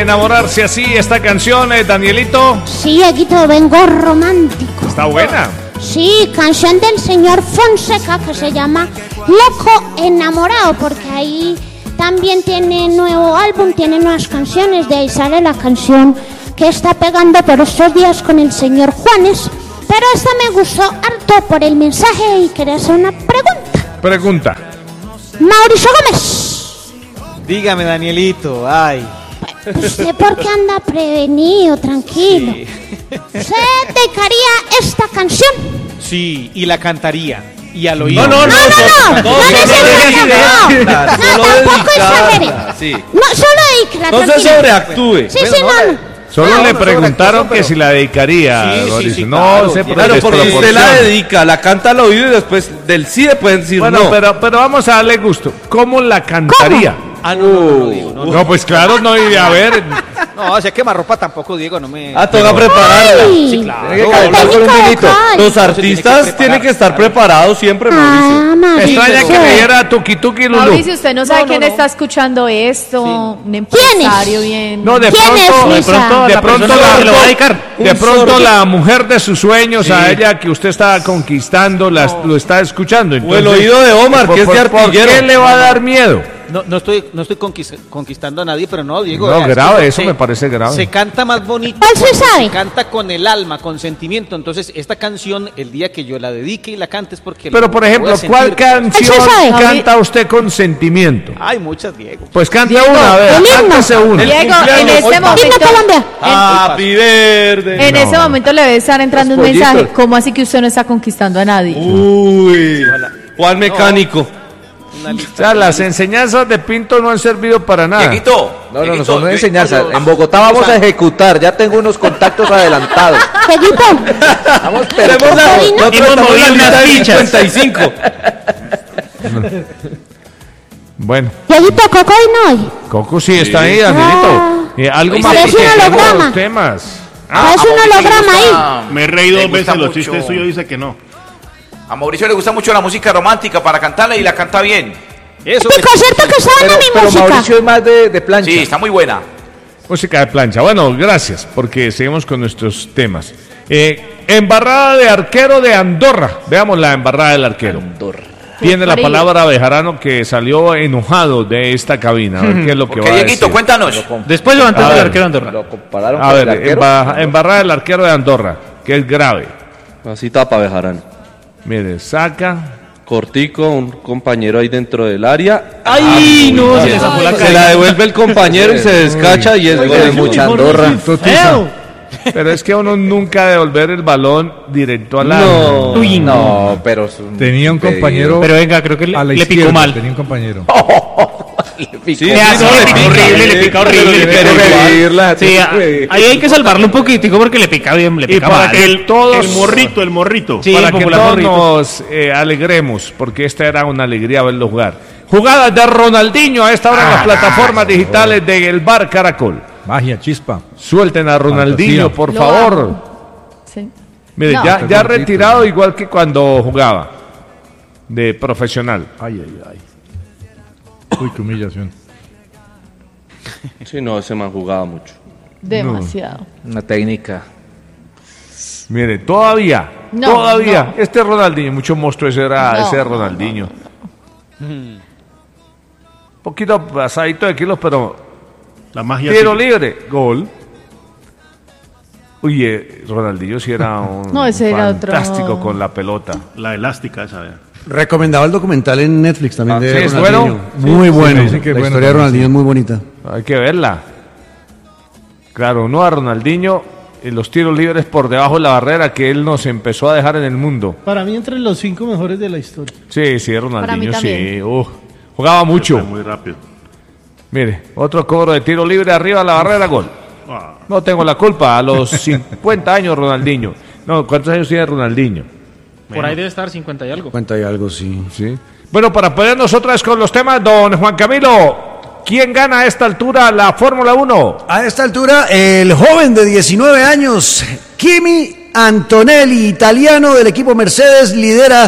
enamorarse así esta canción, Danielito? Sí, Dieguito, vengo romántico. Está buena. Sí, canción del señor Fonseca que se llama Loco Enamorado, porque ahí también tiene nuevo álbum, tiene nuevas canciones, de ahí sale la canción que está pegando por estos días con el señor Juanes, pero esta me gustó harto por el mensaje y quería hacer una pregunta. Mauricio Gómez. Dígame, Danielito, ay. ¿Usted por qué anda prevenido, tranquilo? Sí. ¿Usted dedicaría esta canción? Sí, y la cantaría. Y al oído. No, tampoco exagere. No, solo dedíquela. No se sobreactúe. Sí, no. Solo le preguntaron que si la dedicaría. Sí, no, claro, porque usted la dedica, la canta al oído y después del sí le pueden decir bueno, no. Pero vamos a darle gusto. ¿Cómo la cantaría? ¿Cómo? No digo. No, pues claro, no iría a ver. No, o sea, quemarropa tampoco, Diego, no me... toca prepararla. Sí, claro. Los artistas tienen que estar preparados siempre, Mauricio. Me extraña que me diera tuki tuki Lulú. Mauricio, usted no sabe quién está escuchando esto. Un empresario bien. No, de pronto la mujer de sus sueños, a ella que usted está conquistando, lo está escuchando. Entonces, o el oído de Omar, que es de artillero. ¿Por qué le va a dar miedo? No estoy conquistando a nadie, pero no, Diego. No, grave, eso me parece grave. Se canta más bonito. ¿Cuál se sabe? Se canta con el alma, con sentimiento. Entonces, esta canción, el día que yo la dedique y la cante es porque... Pero, por ejemplo, ¿cuál canción canta usted con sentimiento? Hay muchas, Diego. Pues cante una, a ver, cántese una. Diego, en este momento... Happy Verde. En ese momento le debe estar entrando un mensaje. ¿Cómo así que usted no está conquistando a nadie? Uy, Juan Mecánico. O sea, las enseñanzas de Pinto no han servido para nada. Dieguito, no son enseñanzas. En Bogotá vamos a ejecutar. Ya tengo unos contactos adelantados. Dieguito. Vamos, pero hemos movido unas fichas. 55. Bueno. Dieguito, Coco hoy no. Coco sí está ahí, Danielito. Algo más parece un holograma. Los temas. Parece un holograma ahí. Me he reído 2 veces, los chistes suyos dice que no. A Mauricio le gusta mucho la música romántica para cantarla y la canta bien. Eso. ¿Te cierto que saben mi música? Mauricio es más de plancha. Sí, está muy buena. Música de plancha. Bueno, gracias, porque seguimos con nuestros temas. Embarrada de arquero de Andorra. Veamos la embarrada del arquero. Andorra. Tiene la palabra Bejarano, que salió enojado de esta cabina. A ver qué es lo que va a decir. Dieguito, cuéntanos. Después levantamos el arquero de Andorra. Lo compararon con el arquero. Embarrada del arquero de Andorra, que es grave. Así tapa Bejarano. Mire, saca. Cortico, un compañero ahí dentro del área. ¡Ay, no! Se la devuelve el compañero y se descacha y es gol de mucha Andorra. Pero es que uno nunca devolver el balón directo al área. No, pero tenía un compañero. Pero venga, creo que le picó mal. Tenía un compañero. Le pica horrible. Sí, ahí hay que salvarlo un poquitico porque le pica bien, le pica mal. El morrito. Sí, para que todos nos alegremos, porque esta era una alegría verlo jugar. Jugadas de Ronaldinho a esta hora en las plataformas digitales del Bar Caracol. Magia, chispa. Suelten a Ronaldinho, fantasía, por favor. Sí. Mire, no, ya retirado igual que cuando jugaba de profesional. Ay. Uy, qué humillación. Sí, no, ese man jugaba mucho. Demasiado. Una técnica. Mire, todavía. Este Ronaldinho, mucho monstruo ese Ronaldinho. Poquito pasadito de kilos, pero la magia. Tiro libre, gol. Uy, Ronaldinho sí era un fantástico con la pelota. La elástica esa, Recomendaba el documental en Netflix también de Ronaldinho. Bueno. Muy bueno. Sí, la historia de Ronaldinho es muy bonita. Hay que verla. Claro, no a Ronaldinho en los tiros libres por debajo de la barrera que él nos empezó a dejar en el mundo. Para mí entre los 5 mejores de la historia. Sí, Ronaldinho sí. Jugaba mucho. Muy rápido. Mire, otro cobro de tiro libre arriba de la barrera, gol. No tengo la culpa, a los 50 años Ronaldinho. No, ¿cuántos años tiene Ronaldinho? Por ahí debe estar 50 y algo. 50 y algo, sí. Bueno, para ponernos otra vez con los temas, don Juan Camilo, ¿quién gana a esta altura la Fórmula 1? A esta altura, el joven de 19 años, Kimi Antonelli, italiano del equipo Mercedes, lidera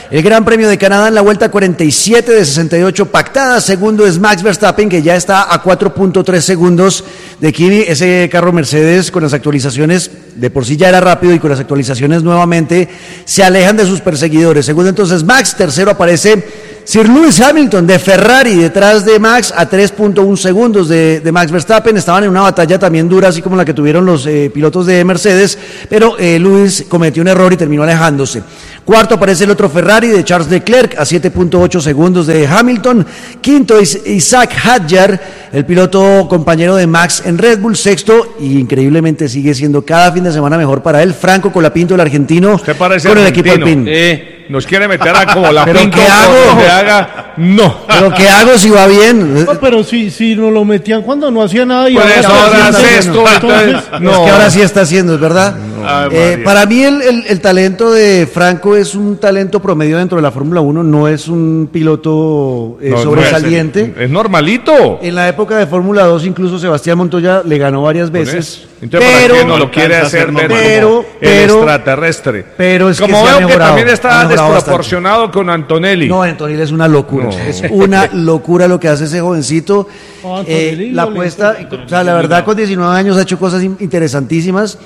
El Gran Premio de Canadá en la vuelta 47 de 68 pactada. Segundo es Max Verstappen, que ya está a 4.3 segundos de Kimi. Ese carro Mercedes con las actualizaciones, de por sí ya era rápido, y con las actualizaciones nuevamente se alejan de sus perseguidores. Segundo entonces Max, tercero aparece Sir Lewis Hamilton de Ferrari, detrás de Max a 3.1 segundos de Max Verstappen. Estaban en una batalla también dura, así como la que tuvieron los pilotos de Mercedes, pero Lewis cometió un error y terminó alejándose. Cuarto aparece el otro Ferrari de Charles Leclerc a 7.8 segundos de Hamilton. Quinto es Isaac Hadjar, el piloto compañero de Max en Red Bull. Sexto, y increíblemente sigue siendo cada fin de semana mejor para él, Franco Colapinto, el argentino, ¿usted parece con argentino? el equipo Alpine. Nos quiere meter a como la ¿Pero pinto, qué hago? que haga, no. ¿Pero qué hago si va bien? No, pero si nos lo metían cuando no hacía nada y Pues ahora hace esto, entonces, No. Es que ahora sí está haciendo, es verdad. No. Para mí el talento de Franco es un talento promedio dentro de la Fórmula 1, no es un piloto sobresaliente. Es normalito. En la época de Fórmula 2 incluso Sebastián Montoya le ganó varias veces. Entonces, pero ¿para qué no lo quiere hacer ver pero, como el extraterrestre? Pero es como que veo se ha que también ha está mejorado desproporcionado bastante con Antonelli. No, Antonelli es una locura. No. Es una locura lo que hace ese jovencito. La apuesta, o sea, la verdad, con 19 años ha hecho cosas interesantísimas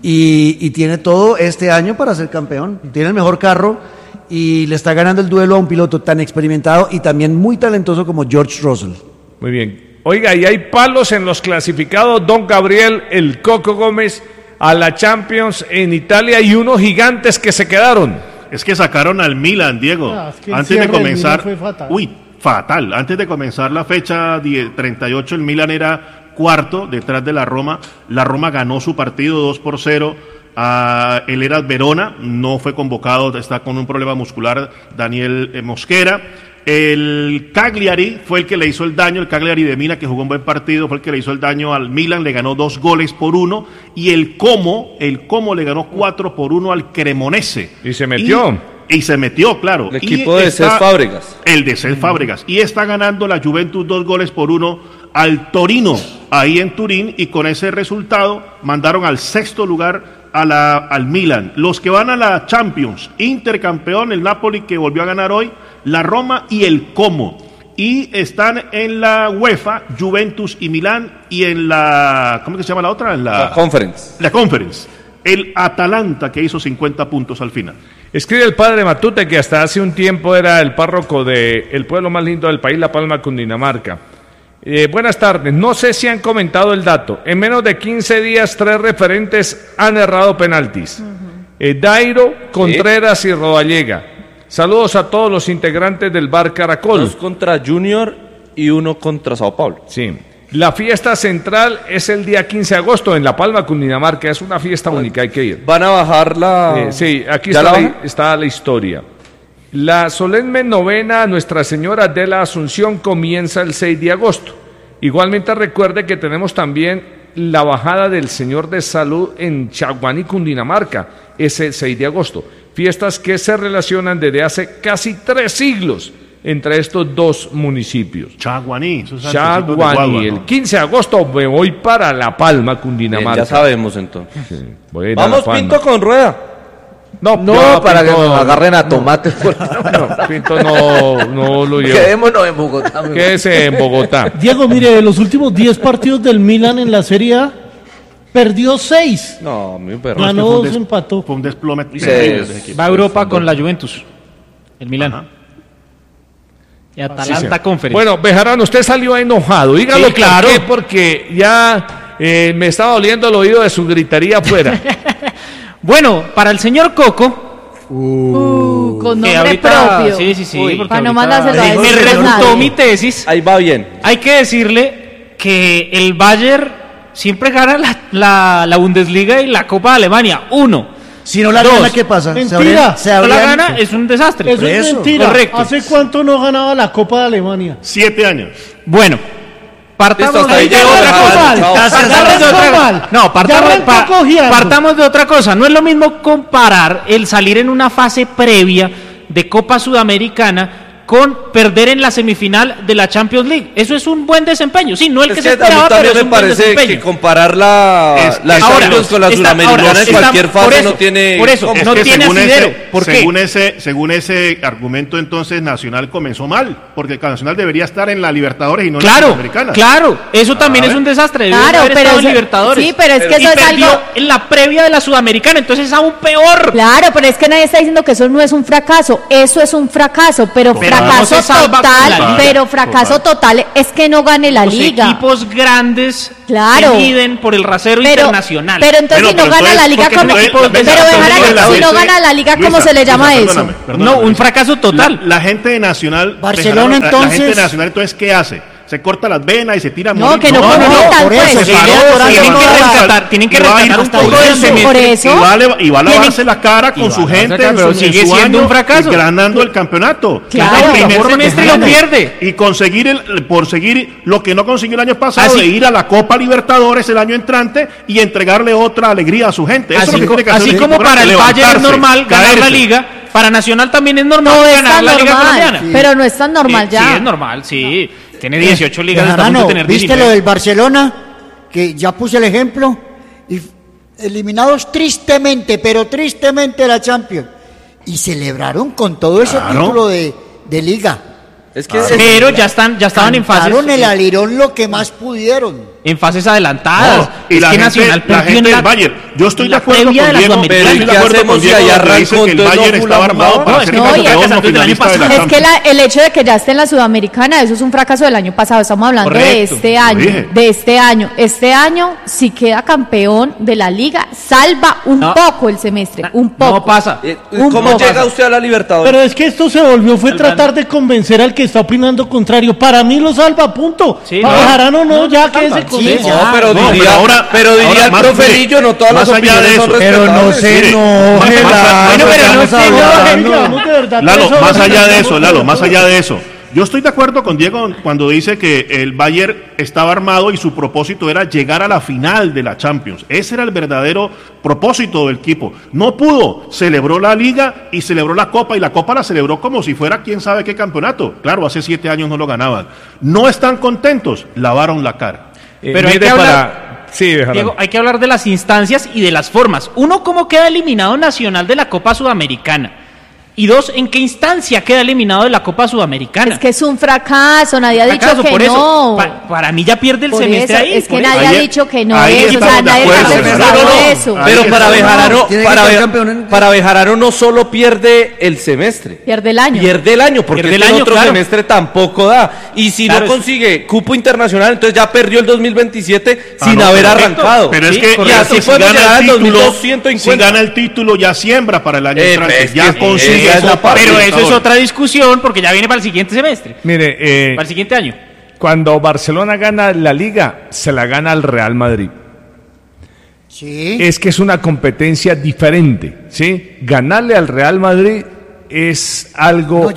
y tiene todo este año para ser campeón. Tiene el mejor carro y le está ganando el duelo a un piloto tan experimentado y también muy talentoso como George Russell. Muy bien. Oiga, y hay palos en los clasificados. Don Gabriel, el Coco Gómez, a la Champions en Italia y unos gigantes que se quedaron. Es que sacaron al Milan, Diego. Es que antes de comenzar. fue fatal. Fatal. Antes de comenzar la fecha 38, el Milan era cuarto detrás de la Roma. La Roma ganó su partido 2-0. El Eras Verona no fue convocado, está con un problema muscular, Daniel Mosquera. El Cagliari fue el que le hizo el daño, el Cagliari de Mina, que jugó un buen partido, fue el que le hizo el daño al Milan, le ganó 2-1, y el Como le ganó 4-1 al Cremonese. Y se metió. Y se metió, claro. El equipo de Cesc Fábregas. El de Cesc Fábregas. Y está ganando la Juventus 2-1 al Torino, ahí en Turín, y con ese resultado mandaron al sexto lugar al Milan. Los que van a la Champions, Inter campeón, el Napoli que volvió a ganar hoy, la Roma y el Como. Y están en la UEFA, Juventus y Milán, y en la, ¿cómo que se llama la otra? En la Conference. La Conference. El Atalanta, que hizo 50 puntos al final. Escribe el padre Matute, que hasta hace un tiempo era el párroco del pueblo más lindo del país, La Palma, Cundinamarca. Buenas tardes, no sé si han comentado el dato. En menos de 15 días, 3 referentes han errado penaltis. Dairo, Contreras y Rodallega. Saludos a todos los integrantes del Bar Caracol. 2 contra Junior y 1 contra Sao Paulo. Sí. La fiesta central es el día 15 de agosto en La Palma, Cundinamarca. Es una fiesta única, hay que ir. ¿Van a bajar la...? Sí, aquí está la historia. La solemne novena a Nuestra Señora de la Asunción comienza el 6 de agosto. Igualmente recuerde que tenemos también la bajada del Señor de Salud en Chaguaní, Cundinamarca, ese 6 de agosto. Fiestas que se relacionan desde hace casi 3 siglos entre estos dos municipios. Chaguaní, el 15 de agosto me voy para La Palma, Cundinamarca. Ya sabemos entonces. Sí, vamos Pinto con rueda. No, para que nos agarren a tomate. Pinto no lo llevo. Quedémonos en Bogotá. Quédese en Bogotá. Diego, mire, de los últimos 10 partidos del Milan en la Serie A, perdió 6. No, mi perro. Ganó 2, empató. Fue un desplome. Va a Europa con la Juventus, el Milan. Ajá. Y Atalanta Conference. Bueno, Bejarano, usted salió enojado. Dígalo, sí, claro. Porque ya me estaba doliendo el oído de su gritería afuera. Bueno, para el señor Coco. Con nombre propio. Sí. Para no mandárselo a me refutó mi tesis. Ahí va bien. Hay que decirle que el Bayern siempre gana la Bundesliga y la Copa de Alemania. 1. Si no la gana, ¿qué pasa? Mentira. Si no la gana, es un desastre. Eso es mentira. Correcto. ¿Hace cuánto no ganaba la Copa de Alemania? 7 años. Bueno. Partamos de otra cosa. No es lo mismo comparar el salir en una fase previa de Copa Sudamericana con perder en la semifinal de la Champions League. Eso es un buen desempeño. Sí, no el que se esperaba, pero es un buen desempeño. Me parece que comparar la Champions con la Sudamericana en cualquier fase no tiene... Por eso, no tiene asidero. ¿Por qué? Según ese argumento, entonces, Nacional comenzó mal, porque el Nacional debería estar en la Libertadores y no en la Sudamericana. Claro, eso también es un desastre. Claro, pero en Libertadores. Sí, pero es que eso es algo... en la previa de la Sudamericana, entonces es aún peor. Claro, pero es que nadie está diciendo que eso no es un fracaso. Eso es un fracaso, pero fracaso total es que no gane la liga. Los equipos grandes se miden por el rasero internacional. Pero entonces si no gana la liga, si no gana la liga, ¿cómo se le llama eso? No, un fracaso total. La gente de Nacional, Barcelona entonces. La gente de Nacional, entonces, ¿qué hace? Se corta las venas y se tira no, que no conectan, por eso, tienen que rescatar un poco del semestre. Y va a lavarse la cara con su gente, pero sigue siendo un fracaso, ganando el campeonato. Claro, el primer semestre lo pierde. Y conseguir lo que no consiguió el año pasado, de ir a la Copa Libertadores el año entrante y entregarle otra alegría a su gente. Así como para el Bayern es normal ganar la liga, para Nacional también es normal ganar la liga colombiana. Pero no es tan normal ya. Sí, es normal, sí. Tiene 18 ligas, está a punto de tener 19. ¿Viste lo del Barcelona? Que ya puse el ejemplo. Y eliminados tristemente, pero tristemente de la Champions. Y celebraron con todo ese título de liga. Es que pero ya estaban en fases. Cantaron el alirón lo que más pudieron. En fases adelantadas. Y la gente del Bayern. Yo estoy de acuerdo con Diego. Pero ¿y qué hacemos si allá arrancó que el Bayern estaba armado para ser campeón finalista de la Champions? Es que el hecho de que ya esté en la Sudamericana, eso es un fracaso del año pasado. Estamos hablando de este año. Este año, si queda campeón de la Liga, salva un poco el semestre. Un poco. No pasa. ¿Cómo llega usted a la Libertadores? Pero es que esto se volvió, fue tratar de convencer al que está opinando contrario. Para mí lo salva, punto. Para Bejarano no, ya que ese no, pero diría el profe Lillo, no todas las opiniones son respetables. Pero no se enoje, Lalo, más allá de eso. Yo estoy de acuerdo con Diego cuando dice que el Bayern estaba armado y su propósito era llegar a la final de la Champions. Ese era el verdadero propósito del equipo. No pudo, celebró la Liga y celebró la Copa, y la Copa la celebró como si fuera quién sabe qué campeonato. Claro, hace 7 años no lo ganaban. No están contentos, lavaron la cara. Pero hay que hablar, Diego, hay que hablar de las instancias y de las formas. Uno, ¿cómo queda eliminado Nacional de la Copa Sudamericana? Y dos, ¿en qué instancia queda eliminado de la Copa Sudamericana? Es que es un fracaso, nadie ha dicho que por no. Eso, para mí ya pierde el semestre ahí. Es que nadie ha dicho que no es, o sea, nadie ha pensado eso. Pero para Bejarano no solo pierde el semestre. Pierde el año. Porque el otro semestre tampoco da. Y si no consigue cupo internacional, entonces ya perdió el 2027 sin haber arrancado. Pero es que y así podemos llegar al 2250. Si gana el título, ya siembra para el año entrante. Ya consigue. Pero eso es otra discusión porque ya viene para el siguiente semestre. Mire, para el siguiente año. Cuando Barcelona gana la Liga, se la gana al Real Madrid. Sí. Es que es una competencia diferente, ¿sí? Ganarle al Real Madrid es algo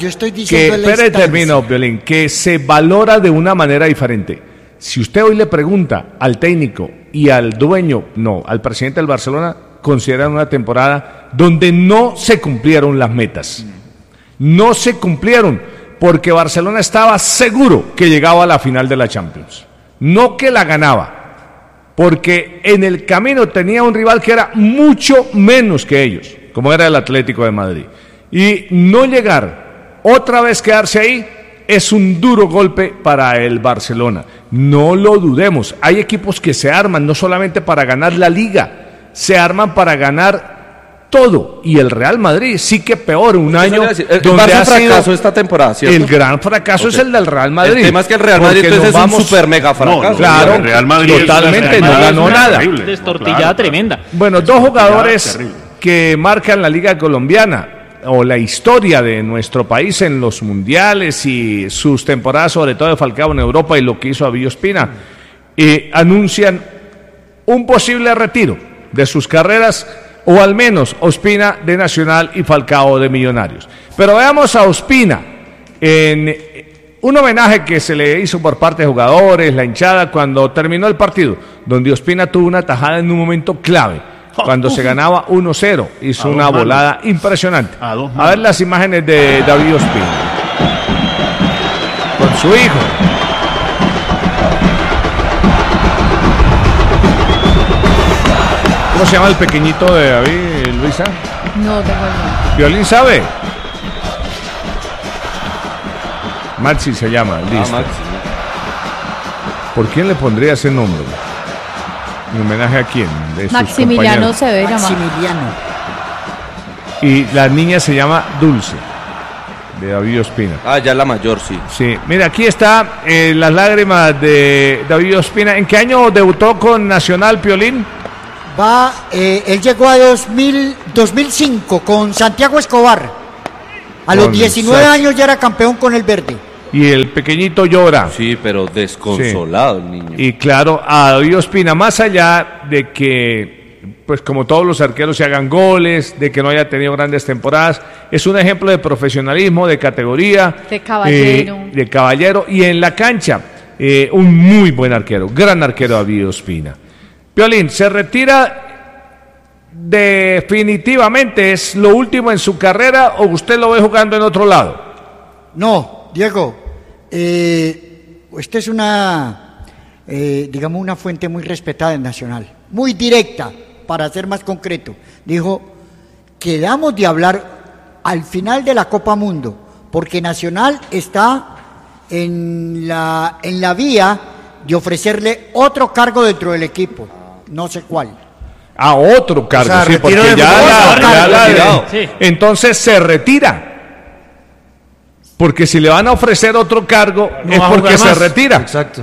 que se valora de una manera diferente. Si usted hoy le pregunta al técnico y al dueño, al presidente del Barcelona, consideran una temporada donde no se cumplieron las metas. No se cumplieron porque Barcelona estaba seguro que llegaba a la final de la Champions. No que la ganaba, porque en el camino tenía un rival que era mucho menos que ellos, como era el Atlético de Madrid. Y no llegar, otra vez quedarse ahí, es un duro golpe para el Barcelona. No lo dudemos, hay equipos que se arman no solamente para ganar la Liga, se arman para ganar todo, y el Real Madrid sí que peor, un año donde ha fracaso esta temporada, ¿cierto? El gran fracaso es el del Real Madrid. El tema es que el Real Madrid entonces es un super mega fracaso. Claro, el Real Madrid totalmente no ganó nada. Destortillada tremenda. Bueno, dos jugadores que marcan la Liga Colombiana o la historia de nuestro país en los mundiales y sus temporadas, sobre todo de Falcao en Europa y lo que hizo Avillo Ospina, anuncian un posible retiro de sus carreras, o al menos Ospina de Nacional y Falcao de Millonarios. Pero veamos a Ospina en un homenaje que se le hizo por parte de jugadores, la hinchada, cuando terminó el partido, donde Ospina tuvo una tajada en un momento clave, cuando se ganaba 1-0, hizo una volada impresionante. A ver las imágenes de David Ospina. con su hijo. ¿Cómo se llama el pequeñito de David, Luisa? No tengo el ¿Violín sabe? Maxi se llama, listo. Maxi. ¿Por quién le pondría ese nombre? ¿En homenaje a quién? De sus Maximiliano compañeros. se debe llamar. Maximiliano. Y la niña se llama Dulce, de David Ospina. Ah, ya la mayor, sí. Sí, mira, aquí está las lágrimas de David Ospina. ¿En qué año debutó con Nacional, Piolín? Él llegó a 2005 con Santiago Escobar. A los 19 años ya era campeón con el verde. Y el pequeñito llora. Sí, pero desconsolado el niño. Y claro, a David Ospina, más allá de que, pues como todos los arqueros se hagan goles, de que no haya tenido grandes temporadas, es un ejemplo de profesionalismo, de categoría. De caballero. De caballero. Y en la cancha, un muy buen arquero, gran arquero David Ospina. Piolín, se retira definitivamente, ¿es lo último en su carrera o usted lo ve jugando en otro lado? No, Diego, esta es digamos una fuente muy respetada en Nacional, muy directa, para ser más concreto. Dijo, quedamos de hablar al final de la Copa Mundo, porque Nacional está en la vía de ofrecerle otro cargo dentro del equipo, no sé cuál. A otro cargo, o sea, sí, porque ya sí. Entonces se retira. Porque si le van a ofrecer otro cargo, no es porque se retira. Exacto.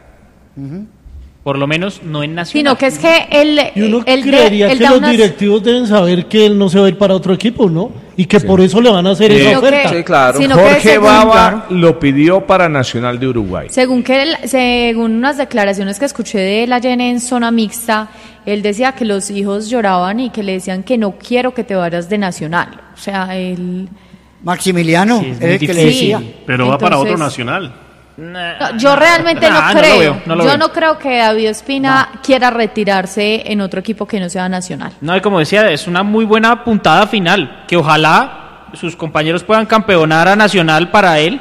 Por lo menos no en Nacional. Sino que es que Y uno creería que los directivos deben saber que él no se va a ir para otro equipo, ¿no? Y que por eso le van a hacer esa oferta. Sí, claro. Jorge Bava lo pidió para Nacional de Uruguay. Según unas declaraciones que escuché de él ayer en zona mixta, él decía que los hijos lloraban y que le decían que no quiero que te vayas de Nacional. O sea, él... Maximiliano, Sí, es es el que le decía. Pero va para otro Nacional. No, yo realmente no creo. No lo yo veo. no creo que David Ospina quiera retirarse en otro equipo que no sea Nacional. No, y como decía, es una muy buena puntada final, que ojalá sus compañeros puedan campeonar a Nacional para él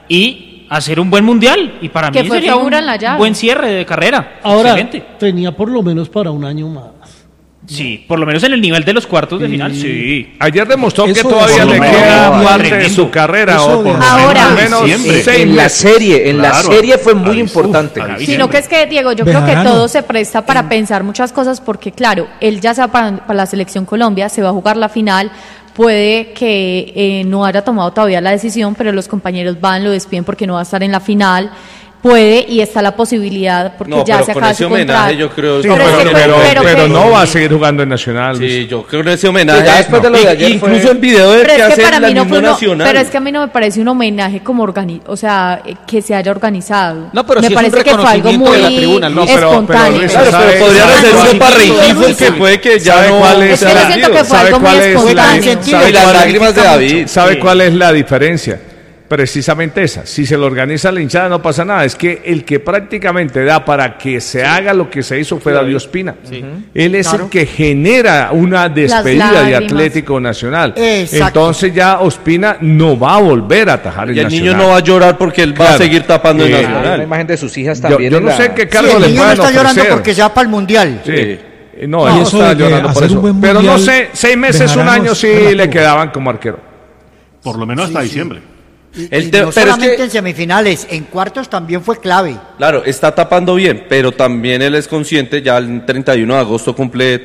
y hacer un buen mundial. Y para Que mí fue sería figura un en la llave. buen cierre de carrera. Ahora, Excelente. tenía por lo menos para un año más. Sí, por lo menos en el nivel de los cuartos de final, sí. Ayer demostró que Eso todavía es le lo queda mejor. parte de Tremendo. su carrera. Eso O por lo Ahora. menos Siempre. 6 En la meses. serie, Claro. fue muy importante. Sino que es que, Diego, yo creo que Bejarano. todo se presta para pensar muchas cosas porque, claro, él ya sea para la Selección Colombia, se va a jugar la final, puede que no haya tomado todavía la decisión, pero los compañeros lo despiden porque no va a estar en la final. Puede y está la posibilidad porque No, ya pero se con acaba ese su homenaje contrato. yo creo... Sí, Pero es que- pero que- no va a seguir jugando en Nacional. Sí, yo creo que ese homenaje... Ya después de lo de ayer incluso fue- el video de Pero que es que hace para el mí no mismo fue Nacional. pero es que a mí no me parece un homenaje como o sea, que se haya organizado. No, pero me sí es un parece que fue algo reconocimiento de la muy tribuna, ¿no? espontáneo. Luis, Claro, ¿sabe- pero podrían sabe hacer cuál- uno para Rengifo que puede que ya ¿Sabe no... cuál es? Es que yo siento que fue ¿Sabe algo muy cuál es la- espontáneo. Y las lágrimas de David. ¿Sabe cuál es la diferencia? Precisamente esa. Si se lo organiza la hinchada no pasa nada. Es que el que prácticamente da para que se haga lo que se hizo fue David Ospina. Él es el que genera una despedida de lágrimas. Atlético Nacional. Exacto. Entonces ya Ospina no va a volver a atajar Y el el niño Nacional. no va a llorar porque él va a Claro. seguir tapando el Sí. Hay una Nacional. imagen de sus hijas Yo, también. yo en no la- sé qué Sí, cargo el le niño no pueden está llorando ofrecer. porque se va para el Mundial. Sí. No, Y él no eso está de que llorando por hacer eso. un buen Pero no mundial, sé, 6 meses, un Bejarano año es sí relativo. le quedaban como arquero. Por lo menos hasta diciembre. Y El no pero es solamente que- en semifinales, en cuartos también fue clave. Claro, está tapando bien, pero también él es consciente, ya el 31 de agosto cumple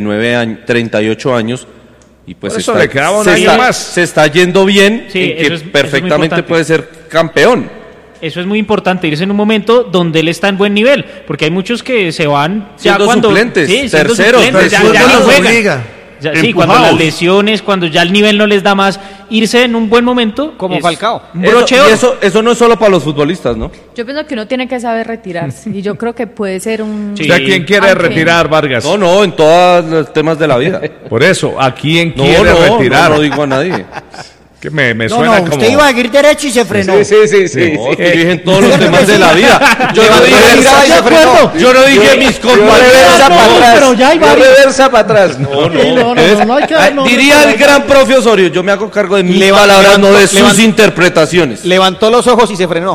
38 años y pues Por eso le quedaba un año más. se está yendo bien Sí, en que eso es muy perfectamente importante. puede ser campeón. Eso es muy importante, irse en un momento donde él está en buen nivel, porque hay muchos que se van ya Siendo cuando... suplentes, siendo terceros, suplentes, ya Fútbol ni nos juegan. obliga. Ya, sí, Empujados. cuando las lesiones, cuando ya el nivel no les da más, irse en un buen momento... Como es Falcao. un broche de oro. Eso no es solo para los futbolistas, ¿no? Yo pienso que uno tiene que saber retirarse y yo creo que puede ser un... Sí. ¿A quién quiere Aunque- retirar, Vargas? No, en todos los temas de la vida. Por eso, ¿a quién No, quiere retirar? no digo a nadie. Que me No, suena no, como... usted iba a seguir derecho y se frenó. Sí. No, yo dije en todos los temas de la vida. Yo no dije, Reversa y se frenó. yo no dije mis Dio reversa No, para atrás. pero ya hay Dio varios. reversa para atrás. No, no hay que dar nombres, diría pero el gran profe Osorio, yo me hago cargo de mis palabras, no de sus interpretaciones. Levantó los ojos y se frenó.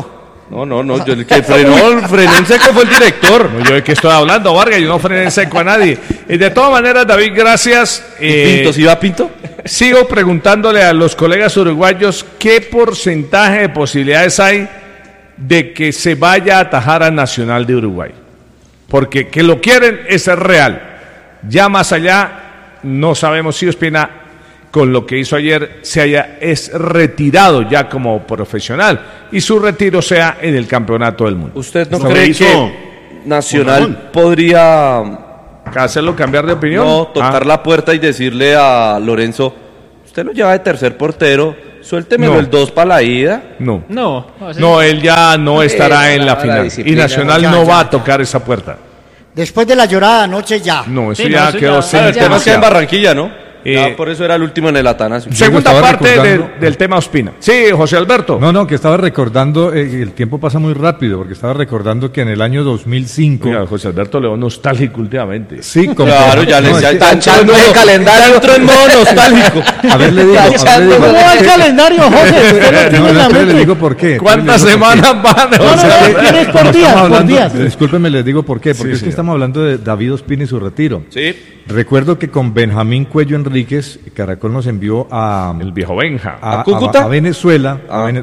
No, yo el que frenó en seco fue el director. No, yo de qué estoy hablando, Vargas, yo no frené en seco a nadie. Y de todas maneras, David, gracias. ¿Pinto? ¿Sí va Pinto? Sigo preguntándole a los colegas uruguayos qué porcentaje de posibilidades hay de que se vaya a atajar a Nacional de Uruguay. Porque que lo quieren es real. Ya más allá, no sabemos si Ospina, con lo que hizo ayer, es retirado ya como profesional y su retiro sea en el Campeonato del Mundo. ¿Usted no cree que Nacional podría hacerlo cambiar de opinión? No, tocar la puerta y decirle a Lorenzo, usted lo lleva de tercer portero, suéltemelo el 2 para la ida. No, él ya no estará en la final y Nacional no va a tocar esa puerta. Después de la llorada anoche ya. No, eso ya quedó. El tema queda en Barranquilla, ¿no? Por eso era el último en el Atanasio. Segunda parte del tema Ospina. Sí, José Alberto. No, que estaba recordando, el tiempo pasa muy rápido, porque estaba recordando que en el año 2005... Mira, José Alberto León nostálgico últimamente. Sí, claro, ya está echando el calendario. Entró en modo nostálgico. A ver, le digo. ¿Cómo va el calendario, José? Le digo por qué. ¿Cuántas semanas van? Tienes por días. Discúlpeme, les digo por qué. Porque es que estamos hablando de David Ospina y su retiro. Sí. Recuerdo que con Benjamín Cuello Enríquez, Caracol nos envió a... El viejo Benja. ¿A Cúcuta? A Venezuela.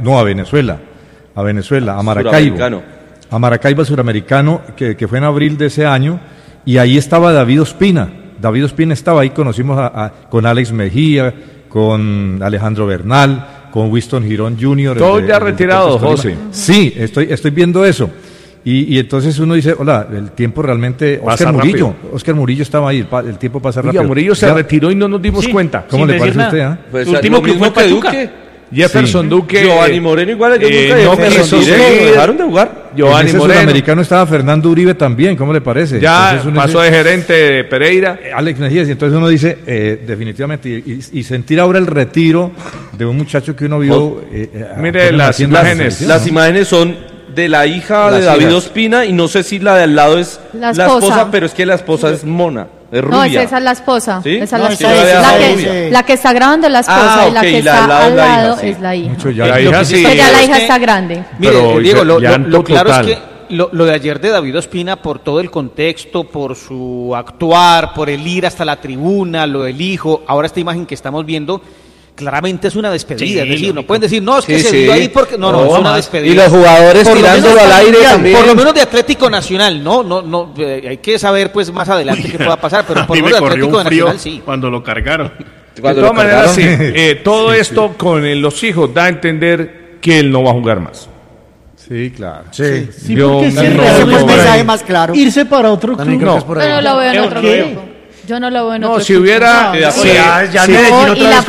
A Maracaibo. A Maracaibo, suramericano, que fue en abril de ese año. Y ahí estaba David Ospina. David Ospina estaba ahí, conocimos con Alex Mejía, con Alejandro Bernal, con Winston Girón Jr. Todos ya retirados, José. Sí, estoy viendo eso. Y entonces uno dice, hola, el tiempo realmente... Oscar Murillo estaba ahí, el tiempo pasa rápido. Murillo se retiró y no nos dimos cuenta. ¿Cómo le parece a usted? Pues último que fue Duque. Jefferson Duque. Giovanni Moreno igual, dejaron de jugar. Giovanni Moreno. En sudamericano estaba Fernando Uribe también, ¿cómo le parece? Ya entonces pasó de gerente de Pereira. Alex Mejías, y entonces uno dice, definitivamente, y sentir ahora el retiro de un muchacho que uno vio... mire las imágenes. Las imágenes son de la hija de David Ospina, y no sé si la de al lado es la esposa, pero es que la esposa es mona, es rubia. No, esa es la esposa. ¿Sí? Esa es la esposa. La que está grabando es la esposa, y la que está al lado es la hija. La hija está grande. Mire, Diego, lo claro es que lo de ayer de David Ospina, por todo el contexto, por su actuar, por el ir hasta la tribuna, lo del hijo, ahora esta imagen que estamos viendo, claramente es una despedida. Es decir, no pueden decir, no, es que se dio ahí porque... No, es una despedida. Y los jugadores tirándolo al aire también. Por lo menos de Atlético Nacional, no, hay que saber pues más adelante qué pueda pasar, pero por lo menos de Atlético Nacional sí. Cuando lo cargaron. De todas maneras, sí, todo esto con los hijos da a entender que él no va a jugar más. Sí, claro. Sí, porque es un mensaje más claro. Irse para otro club. No, pero lo veo en otro club. Yo no lo veo en otro. No, si hubiera... y la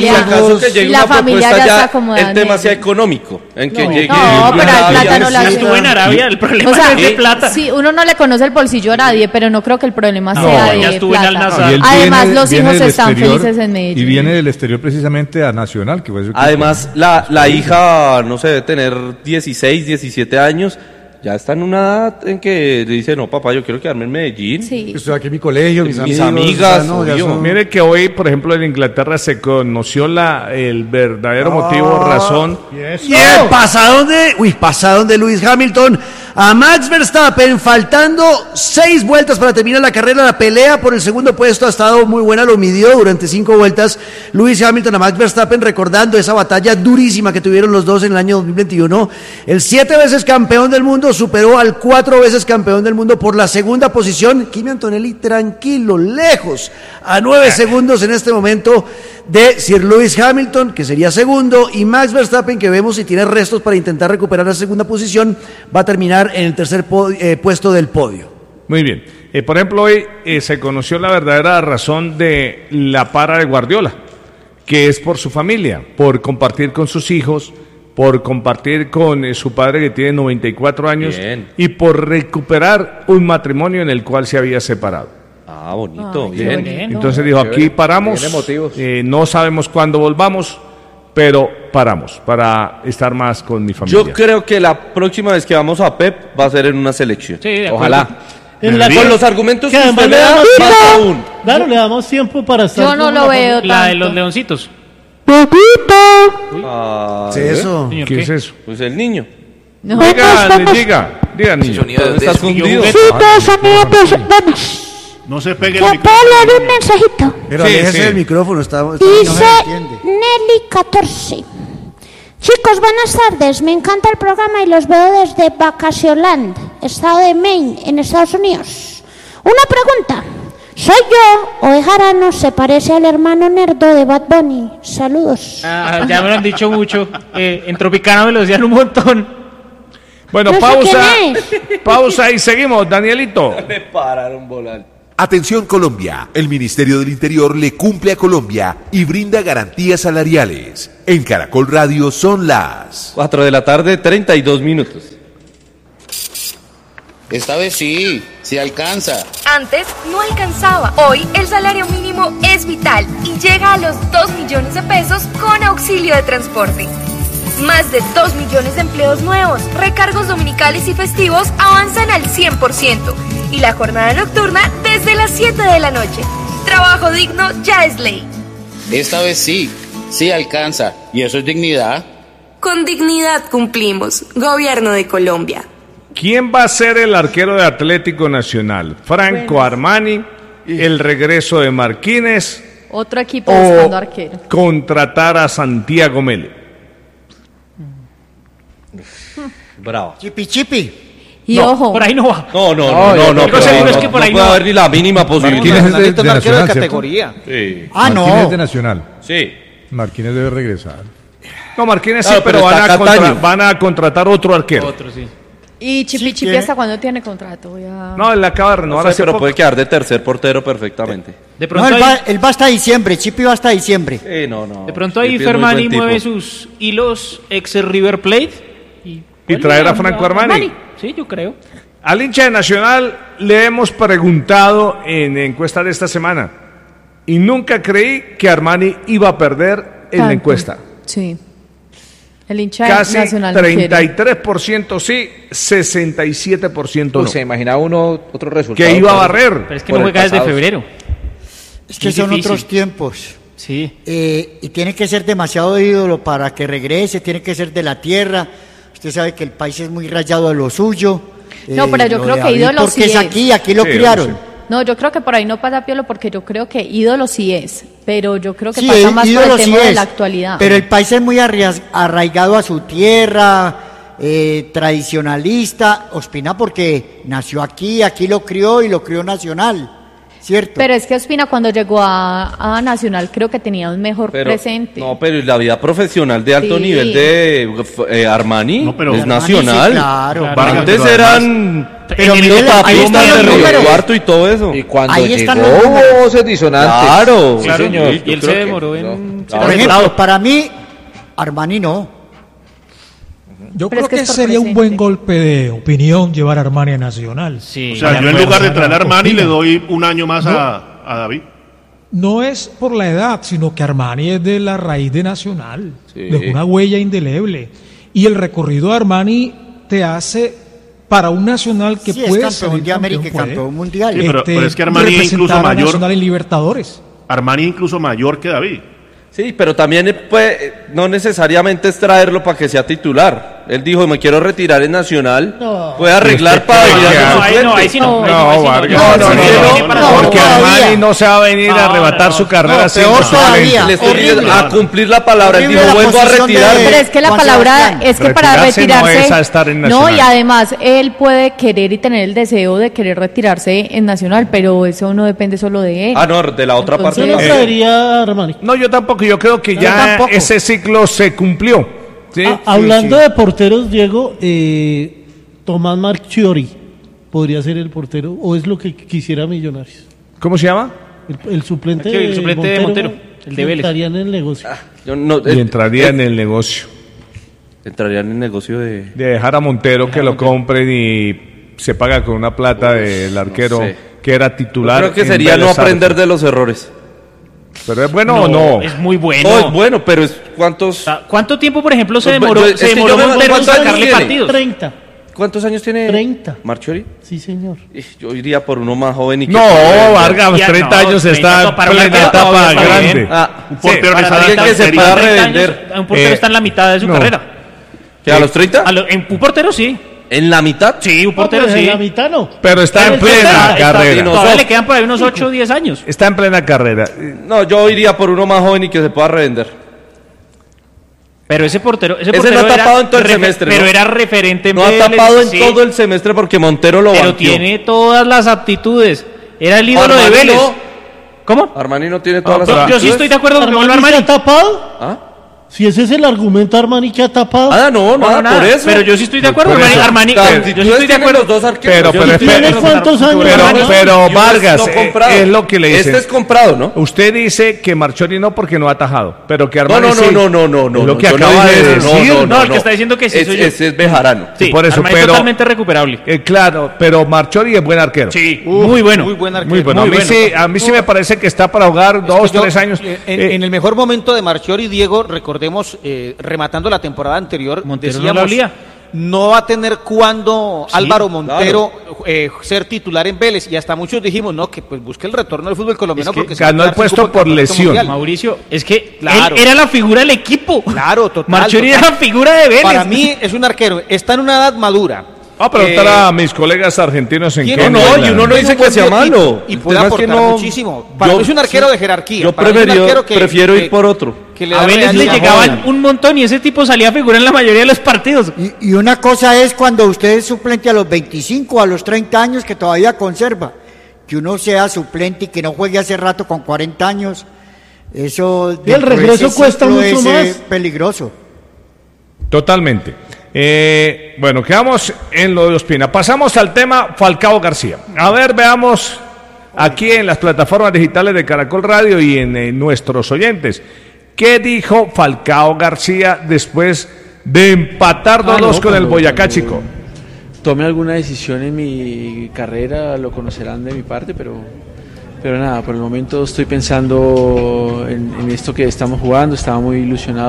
familia ya está acomodada. El tema sea económico. En que llegue... No, pero el plata no la hace. Estuvo en Arabia, el problema es de plata. Sí, uno no le conoce el bolsillo a nadie, pero no creo que el problema sea de plata. En Además, los hijos están felices en Medellín. Y viene del exterior precisamente a Nacional. Que fue además, la hija, no sé, debe tener 16, 17 años... Ya está en una edad en que le dice, no, papá, yo quiero quedarme en Medellín. Sí. Estoy aquí en mi colegio, mis amigas. Mire que hoy, por ejemplo, en Inglaterra se conoció el verdadero motivo, razón. Y el pasadón de Lewis Hamilton a Max Verstappen, faltando 6 vueltas para terminar la carrera. La pelea por el segundo puesto ha estado muy buena, lo midió durante 5 vueltas Lewis Hamilton a Max Verstappen, recordando esa batalla durísima que tuvieron los dos en el año 2021. El 7 veces campeón del mundo superó al 4 veces campeón del mundo por la segunda posición. Kimi Antonelli tranquilo, lejos, a 9 segundos en este momento de Sir Lewis Hamilton, que sería segundo, y Max Verstappen, que vemos si tiene restos para intentar recuperar la segunda posición, va a terminar en el tercer puesto del podio. Muy bien. Por ejemplo, hoy se conoció la verdadera razón de la para de Guardiola, que es por su familia, por compartir con sus hijos, por compartir con su padre que tiene 94 años. Bien. Y por recuperar un matrimonio en el cual se había separado. Ah, bonito, bien. Bonito. Entonces dijo, aquí paramos, no sabemos cuándo volvamos, pero paramos para estar más con mi familia. Yo creo que la próxima vez que vamos a Pep va a ser en una selección. Sí, ojalá. Con los argumentos que usted le da, aún. Claro, le damos tiempo para estar. Yo no lo veo tanto. La de los leoncitos. ¿Qué es eso? ¿Qué es eso? Pues el niño. No. Diga, niño. ¿Estás fundido? Sí, todos sonidos, vamos. No se pegue el Yo micrófono. puedo leer un mensajito. Pero aléjese el micrófono, está Dice Nelly 14. Chicos, buenas tardes. Me encanta el programa y los veo desde Vacacionland, estado de Maine, en Estados Unidos. Una pregunta. ¿Soy yo o Ejarano se parece al hermano nerdo de Bad Bunny? Saludos. Ya me lo han dicho mucho. En Tropicana me lo decían un montón. Bueno, No sé pausa. quién es. Pausa y seguimos, Danielito. Le pararon volante. Atención Colombia, el Ministerio del Interior le cumple a Colombia y brinda garantías salariales. En Caracol Radio son las 4 de la tarde, 32 minutos. Esta vez sí alcanza. Antes no alcanzaba. Hoy el salario mínimo es vital y llega a los 2 millones de pesos con auxilio de transporte. Más de 2 millones de empleos nuevos, recargos dominicales y festivos avanzan al 100% y la jornada nocturna desde las 7 de la noche. Trabajo digno ya es ley. Esta vez sí alcanza. ¿Y eso es dignidad? Con dignidad cumplimos. Gobierno de Colombia. ¿Quién va a ser el arquero de Atlético Nacional? ¿Franco Armani? ¿El regreso de Marquínez? Otro equipo buscando arquero. ¿Contratar a Santiago Mele? Bravo. Chipi. Y ojo. Por ahí no va. No. Es que por ahí no puede no. haber ni la mínima posibilidad. Marquínez es de arquero de Nacional, categoría. Sí. Marquínez es de Nacional. Sí. Marquínez debe regresar. No, Marquínez Claro, sí, pero pero está Cataño. van a contratar otro arquero. Otro, sí. ¿Y Chipi tiene. hasta cuándo tiene contrato? No, él acaba de renovar No sé, hace pero poco. puede quedar de tercer portero perfectamente. De No, pronto él va hasta diciembre. Chipi va hasta diciembre. No. De pronto ahí Chipi es muy Fermani buen tipo. mueve sus hilos ex River Plate Y traer a Franco Armani. Sí, yo creo. Al hincha de Nacional le hemos preguntado en encuesta de esta semana y nunca creí que Armani iba a perder en la encuesta. Sí. El hincha Casi nacional no quiere. 33% sí, 67% no. Se imagina uno otro resultado. Que iba a barrer. Pero es que no juega desde febrero. Es que Muy son difícil. otros tiempos. Sí. Y tiene que ser demasiado ídolo para que regrese, tiene que ser de la tierra. Usted sabe que el país es muy rayado de lo suyo. No, pero yo lo creo de que David, ídolo porque sí es aquí lo Sí, criaron. sí. No, yo creo que por ahí no pasa Piolo porque yo creo que ídolo sí es, pero yo creo que Sí, pasa más por ídolo el sí tema de es, la actualidad. Pero el país es muy arraigado a su tierra, tradicionalista. Ospina porque nació aquí lo crió y lo crió Nacional, ¿cierto? Pero es que Ospina cuando llegó a Nacional creo que tenía un mejor presente. No, pero la vida profesional de alto Sí. nivel de Armani No, pero es Armani nacional. sí, claro. Antes Pero eran Pero mire, ahí tapistas están de los Río números. Cuarto y todo eso. Y cuando Ahí están los llegó números. hubo voces disonantes. Claro. Sí, Claro, señor. y él Yo se creo que demoró en... no. Por ejemplo, para mí, Armani no. Yo Pero creo es que que es por sería un presente. buen golpe de opinión llevar a Armani a Nacional. Sí. O sea, yo en lugar de traer a Armani le doy un año más a David. No es por la edad, sino que Armani es de la raíz de Nacional. Sí. Dejó una huella indeleble. Y el recorrido de Armani te hace para un Nacional que Sí, es puede campeón salir de América y puede, campeón mundial. Sí, pero es que Armani es incluso representar a mayor. Nacional en Libertadores. Armani incluso mayor que David. Sí, pero también no necesariamente es traerlo para que sea titular. Él dijo, me quiero retirar en Nacional. Puede arreglar para venir a ser suplente. ahí sí no. No, Vargas. No, Porque todavía. Armani no se va a venir a arrebatar su carrera No, sin peor su todavía. talento. Le estoy diciendo, Horrible. a cumplir la palabra. Él Horrible dijo, la vuelvo a posición de- retirarme. Pero es que la Juan palabra Sebastián. es que para Retirarse no retirarse es a estar en no, Nacional. y además él puede querer y tener el deseo de querer retirarse en Nacional, pero eso no depende solo de él. Ah, no, de la otra parte Yo no también. traería a Armani. No, yo tampoco. Yo creo que Yo ya tampoco. ese ciclo se cumplió. ¿sí? Hablando de porteros, Diego, Tomás Marchiori podría ser el portero, o es lo que quisiera Millonarios. ¿Cómo se llama? El suplente, El suplente de Montero, el de Vélez. Estaría en el negocio. Yo no- Y entraría en el negocio. Entraría en el negocio de... De dejar a Montero que lo compren y se paga con una plata del arquero sé. que era Yo titular. creo que en sería no Vélez aprender Sarsfield. de los errores. ¿Pero es bueno o no? Es muy bueno. No, es bueno, pero es ¿cuántos, ¿Cuánto tiempo, por ejemplo, se Pues, demoró, yo- es se que demoró yo me- Montero en ¿cuántos años sacarle tiene? partidos? 30. ¿Cuántos años tiene 30. Marchiori? Sí, señor. Yo iría por uno más joven y que... No, Vargas, Ya, 30 no, años 30 está en para un plena arquero etapa todavía está grande. bien. Ah, Un portero Para que sabe alguien que se 30 pueda años, revender. Un portero está en la mitad de su no. carrera. ¿Que a los 30? En un portero sí. ¿En la mitad? Sí, un portero sí. En la mitad no. Pero está en plena carrera. Todavía le quedan por ahí unos 8 o 10 años. Está en plena carrera. No, yo iría por uno más joven y que se pueda revender. Pero ese portero no ha tapado en todo el semestre. Pero era referente en No ha tapado en todo el semestre porque Montero lo Pero banqueó. tiene todas las aptitudes. Era el ídolo de Vélez. ¿Cómo? Armani no tiene todas las aptitudes. Yo sí estoy de acuerdo con ¿Armani Armani. se ha tapado? ¿Ah? Si ese es el argumento, Armani, que ha tapado. No, por eso. Pero yo sí estoy de acuerdo, Armani. Yo sí estoy de acuerdo. Los dos arqueros. ¿Tiene cuántos años? Pero Vargas, es lo que le dice. Este es comprado, ¿no? Usted dice que Marchori no porque no ha atajado, pero que Armani No. Es lo que acaba de decir. No, el que está diciendo que sí soy yo. Ese es Bejarano. Sí, por eso, Armani es totalmente recuperable. Claro, pero Marchori es buen arquero. Sí, muy bueno. Muy buen arquero. Muy bueno. A mí sí me parece que está para jugar 2, 3 años. En el mejor momento de Marchiori, Diego, recordemos, rematando la temporada anterior, decíamos, no va a tener cuándo Álvaro Montero ser titular en Vélez, y hasta muchos dijimos, no, que pues busque el retorno del fútbol colombiano, porque ganó el puesto por lesión. Mundial. Mauricio, es que él era la figura del equipo. Claro, total. Marchiori era la figura de Vélez. Para mí es un arquero, está en una edad madura. Preguntar a mis colegas argentinos en qué. Y uno no dice que sea malo. Y puede aportar muchísimo. Para mí es un arquero de jerarquía. Yo prefiero ir por otro. A Vélez le llegaban un montón y ese tipo salía a figurar en la mayoría de los partidos. Y una cosa es cuando usted es suplente a los 25, a los 30 años, que todavía conserva. Que uno sea suplente y que no juegue hace rato con 40 años. Eso... Y el regreso cuesta mucho más. Peligroso. Totalmente. Bueno, quedamos en lo de Ospina. Pasamos al tema Falcao García. A ver, veamos aquí en las plataformas digitales de Caracol Radio y en nuestros oyentes. ¿Qué dijo Falcao García después de empatar 2-2 con el Boyacá Chico? Tome alguna decisión en mi carrera, lo conocerán de mi parte, pero nada, por el momento estoy pensando en esto que estamos jugando. Estaba muy ilusionado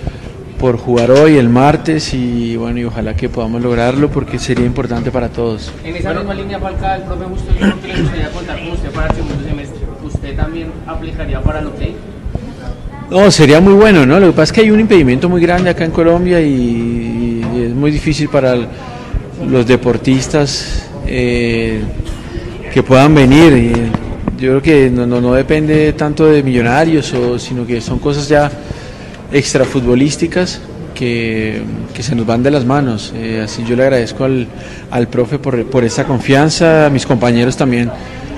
por jugar hoy, el martes, y bueno, y ojalá que podamos lograrlo porque sería importante para todos. En esa misma línea, Falcao, el profe Justo dijo que le gustaría contar con usted para el segundo semestre. ¿Usted también aplicaría para lo que? No, sería muy bueno, ¿no? Lo que pasa es que hay un impedimento muy grande acá en Colombia y es muy difícil para los deportistas que puedan venir. Y yo creo que no depende tanto de Millonarios, sino que son cosas ya extrafutbolísticas que se nos van de las manos. Así yo le agradezco al profe por esa confianza, a mis compañeros también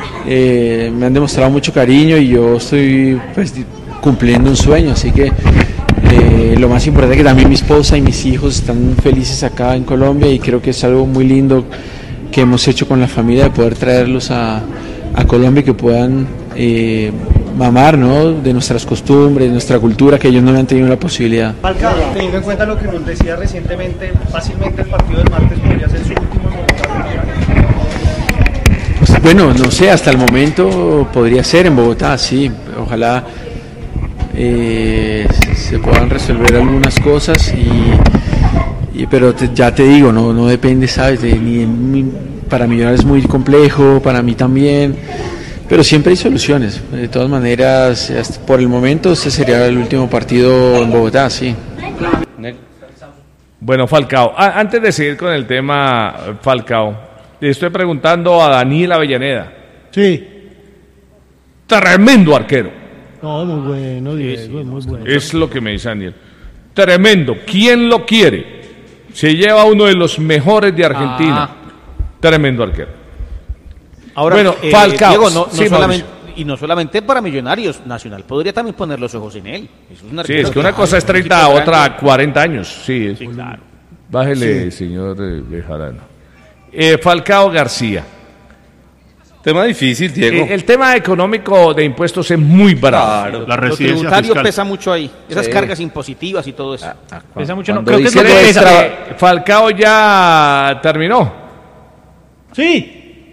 me han demostrado mucho cariño y yo estoy pues cumpliendo un sueño, así que lo más importante es que también mi esposa y mis hijos están felices acá en Colombia y creo que es algo muy lindo que hemos hecho con la familia de poder traerlos a Colombia y que puedan mamar, ¿no?, de nuestras costumbres, de nuestra cultura, que ellos no han tenido la posibilidad. Falcao, teniendo en cuenta lo que nos decía recientemente, fácilmente el partido del martes podría ser su último en Bogotá. Pues, bueno, no sé, hasta el momento podría ser en Bogotá, sí, ojalá se puedan resolver algunas cosas pero ya te digo, no depende, ¿sabes? Para Millonarios es muy complejo, para mí también, pero siempre hay soluciones. De todas maneras, por el momento este sería el último partido en Bogotá, sí. Bueno, Falcao, antes de seguir con el tema Falcao, le estoy preguntando a Daniel Avellaneda. Sí. Tremendo arquero. No, muy bueno, Diego, muy bueno. Es lo que me dice Daniel. Tremendo. ¿Quién lo quiere? Se lleva uno de los mejores de Argentina. Tremendo arquero. Ahora, bueno, Falcao. Diego, no solamente para Millonarios, Nacional podría también poner los ojos en él. Es que una cosa es 30, otra 40 años. Sí, claro. Bájele, señor Bejarano. Falcao García. Tema difícil, Diego. El tema económico de impuestos es muy bravo. Claro, la residencia lo tributario fiscal pesa mucho ahí. Esas cargas impositivas y todo eso. Pesa mucho. No, creo que es lo que pesa. Falcao ya terminó. Sí.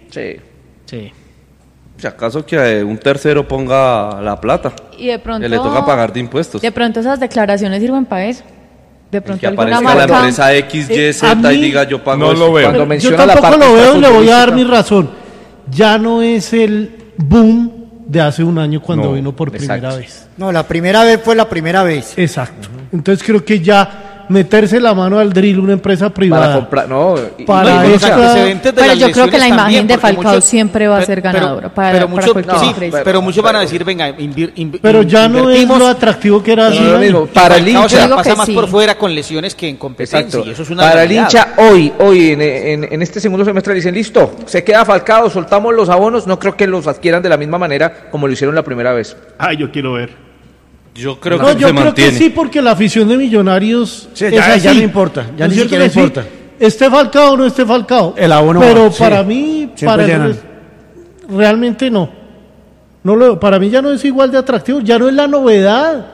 Si acaso que un tercero ponga la plata. Y de pronto que le toca pagar de impuestos. De pronto esas declaraciones sirven para eso. De pronto que aparezca marca, la empresa X, Y, Z y diga yo pago. No lo veo. Yo tampoco lo veo y le voy a dar mi razón. Ya no es el boom de hace un año cuando vino por primera vez. No, la primera vez fue la primera vez. Exacto. Entonces creo que ya meterse la mano al drill una empresa privada. Para comprar, no. Para pero yo creo que la imagen de Falcao siempre va a ser ganadora. Para pero muchos van a decir, venga, pero ya no es lo atractivo que era así. Para el hincha pasa más por fuera con lesiones que en competencia. Y eso es una para realidad. el hincha, hoy en este segundo semestre dicen, listo, se queda Falcao, soltamos los abonos, no creo que los adquieran de la misma manera como lo hicieron la primera vez. Yo quiero ver. Yo creo que sí, porque la afición de Millonarios ya no importa, ya ni siquiera importa. Esté Falcao o no esté Falcao. El abono pero para mí, realmente no. Para mí ya no es igual de atractivo, ya no es la novedad.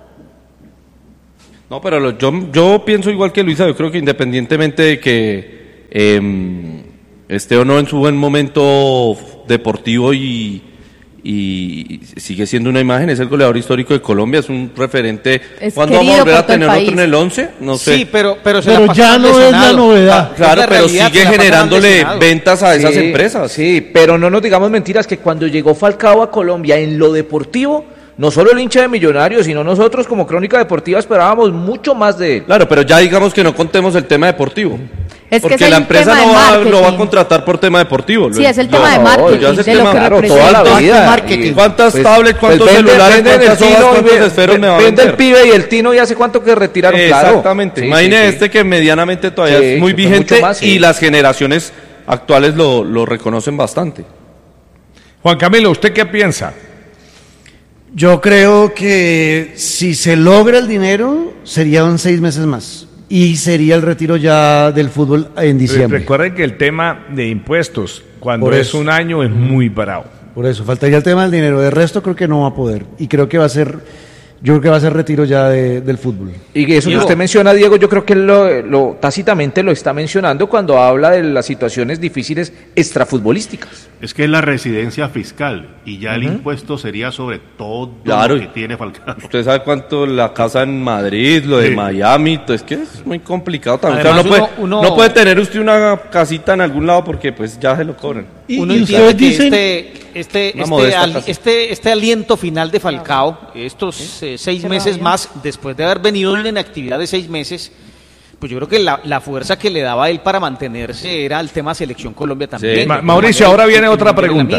No, pero yo pienso igual que Luisa, yo creo que independientemente de que esté o no en su buen momento deportivo y sigue siendo una imagen, es el goleador histórico de Colombia, es un referente. ¿Cuándo vamos a volver a tener otro en el 11? No sé. Sí, pero ya no es la novedad. Claro, pero sigue generándole ventas a esas empresas. Sí, pero no nos digamos mentiras que cuando llegó Falcao a Colombia en lo deportivo, no solo el hincha de Millonarios, sino nosotros como Crónica Deportiva esperábamos mucho más de él. Claro, pero ya digamos que no contemos el tema deportivo. Porque la empresa no va a contratar por tema deportivo. Sí, es el tema de marketing. Ya es el tema, claro, toda la vida. ¿Cuántas tablets, cuántos celulares, cuántas hojas, cuántos esferos me va a vender? Vende el pibe y el Tino y hace cuánto que retiraron, Exactamente. Claro. Imagine que medianamente todavía es muy vigente y las generaciones actuales lo reconocen bastante. Juan Camilo, ¿usted qué piensa? Yo creo que si se logra el dinero, serían 6 meses más. Y sería el retiro ya del fútbol en diciembre. Recuerden que el tema de impuestos, cuando es un año, es muy bravo. Por eso, faltaría el tema del dinero. De resto, creo que no va a poder. Y creo que va a ser retiro ya del fútbol. Y eso que usted menciona, Diego, yo creo que tácitamente lo está mencionando cuando habla de las situaciones difíciles extrafutbolísticas. Es que es la residencia fiscal y ya el impuesto sería sobre todo lo que tiene Falcao. Usted sabe cuánto la casa en Madrid, lo de Miami, es que es muy complicado también. Además, no puede tener usted una casita en algún lado porque pues ya se lo cobran. Uno entiende que este aliento final de Falcao, estos 6 meses más, después de haber venido en inactividad de 6 meses, pues yo creo que la fuerza que le daba a él para mantenerse era el tema Selección Colombia también. Sí. Mauricio, ahora viene otra pregunta.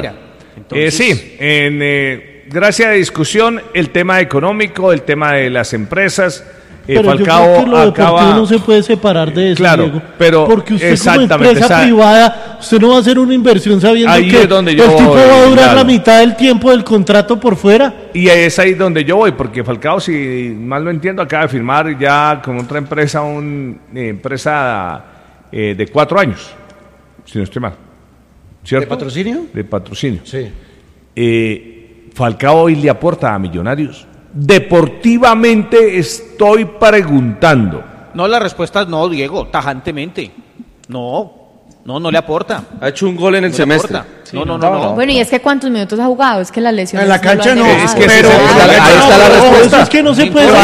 Gracias a la discusión, el tema económico, el tema de las empresas. Pero Falcao yo creo que lo deportivo acaba... no se puede separar de eso, claro, Diego. Pero porque usted como empresa privada, usted no va a hacer una inversión sabiendo ahí que es donde el yo tipo voy, va a durar claro, la mitad del tiempo del contrato por fuera. Y es ahí donde yo voy, porque Falcao, si mal lo entiendo, acaba de firmar ya con otra empresa, una empresa de 4 años, si no estoy mal. ¿Cierto? ¿De patrocinio? De patrocinio. Sí. Falcao hoy le aporta a Millonarios. Deportivamente estoy preguntando. No, la respuesta es no, Diego, tajantemente. No le aporta. Ha hecho un gol en el semestre. No. Bueno, y es que ¿cuántos minutos ha jugado? Es que las lesiones en la cancha no. Es que ahí está la respuesta. Es que no se puede.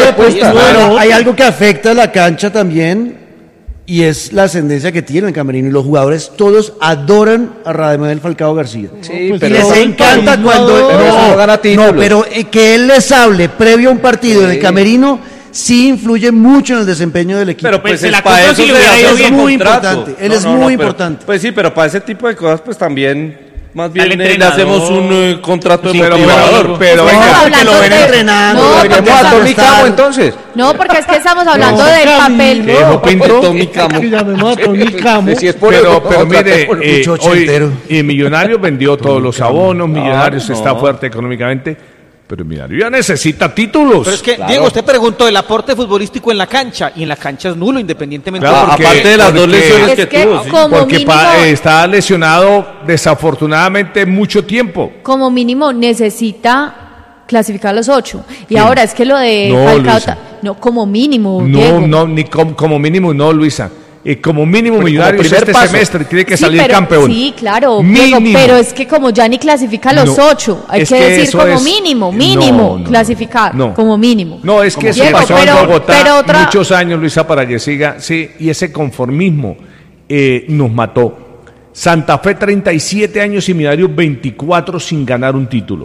Hay algo que afecta a la cancha también, y es la ascendencia que tiene el camerino, y los jugadores todos adoran a Radamel Falcao García. Sí, pero les encanta cuando no gana títulos. No, pero que él les hable previo a un partido en el camerino sí influye mucho en el desempeño del equipo. Pero pues la para eso es muy importante. Él es muy importante. Pues sí, pero para ese tipo de cosas pues también más bien le hacemos un contrato de pero venga, que lo ven entrenando. No, porque a Tommy Camo entonces. No, porque es que estamos hablando del papel. Tommy Camo. Llamemos a Tommy Camo. Pero mire, hoy Millonarios vendió todos los abonos, Millonarios está fuerte económicamente, pero Millonarios ya necesita títulos. Pero es que, Diego, usted preguntó el aporte futbolístico en la cancha, y en la cancha es nulo, independientemente aparte de las 2 lesiones que tuvo. Porque está lesionado desafortunadamente mucho tiempo. Como mínimo necesita clasificar a los 8. Y ahora es que lo de Falcao, no, como mínimo, Diego. Como mínimo no, Luisa. Como mínimo Millonarios este semestre tiene que salir campeón. Sí, claro, Diego, pero es que como ya ni clasifica a los 8, hay que decir como mínimo, clasificar, como mínimo. No, es que se pasó en Bogotá muchos años, Luisa, para que siga, sí, y ese conformismo nos mató. Santa Fe 37 años y Millonarios 24 sin ganar un título.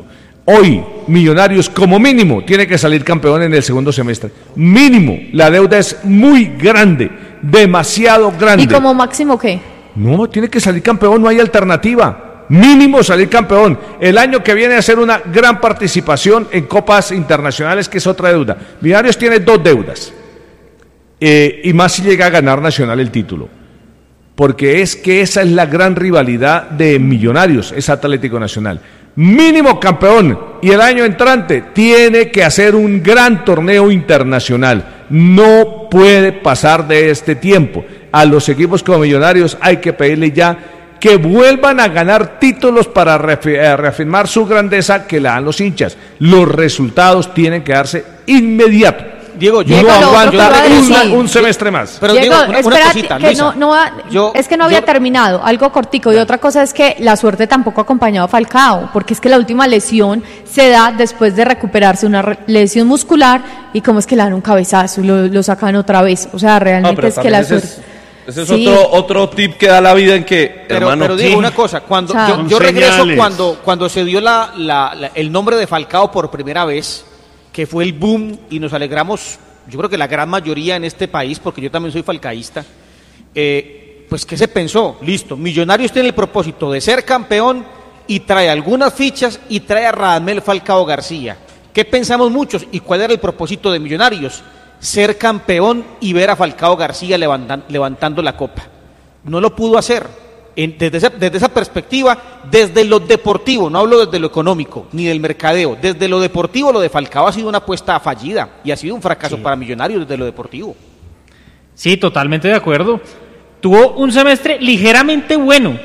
Hoy, Millonarios como mínimo tiene que salir campeón en el segundo semestre. Mínimo, la deuda es muy grande, demasiado grande. ¿Y como máximo qué? No, tiene que salir campeón, no hay alternativa. Mínimo salir campeón. El año que viene a hacer una gran participación en copas internacionales, que es otra deuda. Millonarios tiene 2 deudas. Y más si llega a ganar Nacional el título. Porque es que esa es la gran rivalidad de Millonarios, es Atlético Nacional. Mínimo campeón, y el año entrante tiene que hacer un gran torneo internacional. No puede pasar de este tiempo. A los equipos como Millonarios hay que pedirle ya que vuelvan a ganar títulos para reafirmar su grandeza que la dan los hinchas. Los resultados tienen que darse inmediato. Diego, no aguanta un semestre más. Pero Diego, una cosita, que es que no había terminado, algo cortico. Y otra cosa es que la suerte tampoco ha acompañado a Falcao, porque es que la última lesión se da después de recuperarse una lesión muscular, y como es que le dan un cabezazo y lo sacan otra vez. O sea, realmente es que la suerte... Ese es otro tip que da la vida en que, pero digo una cosa, cuando yo regreso cuando se dio el nombre de Falcao por primera vez, que fue el boom, y nos alegramos, yo creo que la gran mayoría en este país, porque yo también soy falcaísta, pues ¿qué se pensó? Listo, Millonarios tiene el propósito de ser campeón y trae algunas fichas y trae a Radamel Falcao García. ¿Qué pensamos muchos? ¿Y cuál era el propósito de Millonarios? Ser campeón y ver a Falcao García levantando la copa. No lo pudo hacer. Desde esa perspectiva, desde lo deportivo, no hablo desde lo económico, ni del mercadeo, desde lo deportivo, lo de Falcao ha sido una apuesta fallida y ha sido un fracaso para Millonarios desde lo deportivo. Sí, totalmente de acuerdo. Tuvo un semestre ligeramente bueno,